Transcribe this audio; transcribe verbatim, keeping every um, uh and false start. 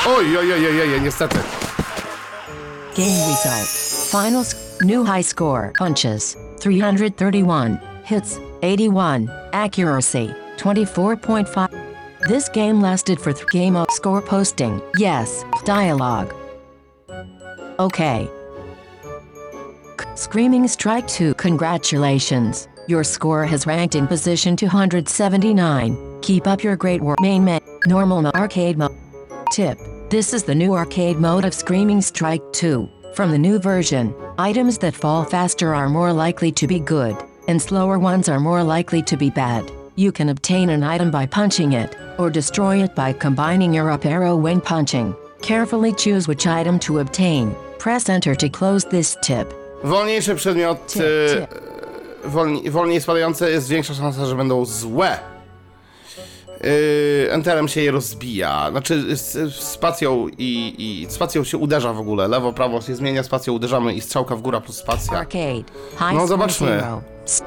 Oj, oj, oj, oj, oj, niestety. Game result. Finals. New high score. Punches. three hundred thirty-one. Hits. eighty-one. Accuracy. twenty-four point five. This game lasted for th- game of score posting. Yes. Dialogue. Okay. C- Screaming Strike two. Congratulations. Your score has ranked in position two hundred seventy-nine. Keep up your great work. Main menu. Normal mode. Arcade mode. Tip. This is the new arcade mode of Screaming Strike two. From the new version, items that fall faster are more likely to be good, and slower ones are more likely to be bad. You can obtain an item by punching it, or destroy it by combining your up arrow when punching. Carefully choose which item to obtain. Press enter to close this tip. Wolniejszy przedmiot, Tip, e, tip. wolni, wolniej spadające, jest większa szansa, że będą złe. Yy, enterem się je rozbija, znaczy z, z spacją i, i spacją się uderza w ogóle, lewo, prawo się zmienia, spacją uderzamy i strzałka w górę plus spacja. Arcade. High No score zobaczmy. zero. S-